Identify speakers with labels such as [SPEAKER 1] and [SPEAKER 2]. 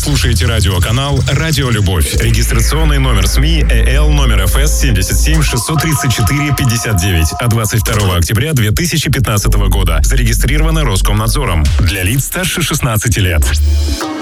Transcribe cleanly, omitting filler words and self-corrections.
[SPEAKER 1] слушаете радиоканал «Радио Любовь». Регистрационный номер СМИ ЭЛ номер ФС 77 634 59 от 22 октября 2015 года. Зарегистрировано Роскомнадзором. Для лиц старше 16 лет.